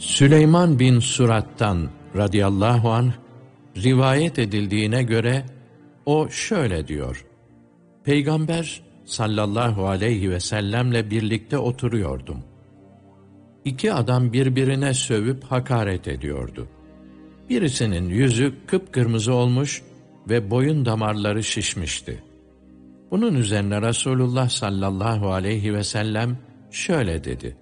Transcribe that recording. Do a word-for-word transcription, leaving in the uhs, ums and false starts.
Süleyman bin Surat'tan radıyallahu anh rivayet edildiğine göre o şöyle diyor: Peygamber sallallahu aleyhi ve sellemle birlikte oturuyordum. İki adam birbirine sövüp hakaret ediyordu. Birisinin yüzü kıpkırmızı olmuş ve boyun damarları şişmişti. Bunun üzerine Resulullah sallallahu aleyhi ve sellem şöyle dedi: